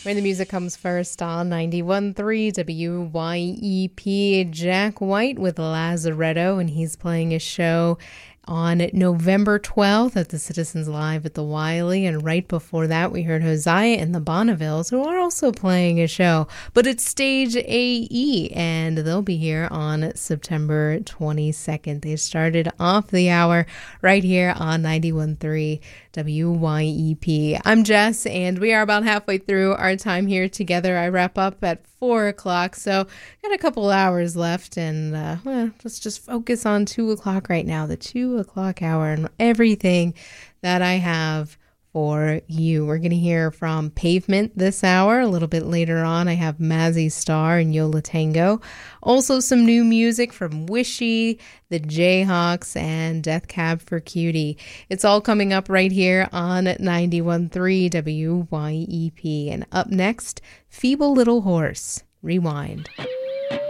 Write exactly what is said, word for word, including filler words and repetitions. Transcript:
Where the music comes first on ninety-one point three W Y E P. Jack White with Lazaretto, and he's playing a show on November twelfth at the Citizens Live at the Wiley. And right before that, we heard Hosea and the Bonnevilles, who are also playing a show. But it's Stage A E, and they'll be here on September twenty-second. They started off the hour right here on ninety-one point three W Y E P. I'm Jess, and we are about halfway through our time here together. I wrap up at four o'clock, so got a couple hours left, and uh, well, let's just focus on two o'clock right now, the two o'clock hour, and everything that I have for you. We're going to hear from Pavement this hour. A little bit later on, I have Mazzy Star and Yola Tango. Also some new music from Wishy, the Jayhawks, and Death Cab for Cutie. It's all coming up right here on ninety-one point three W Y E P. And up next, Feeble Little Horse. Rewind.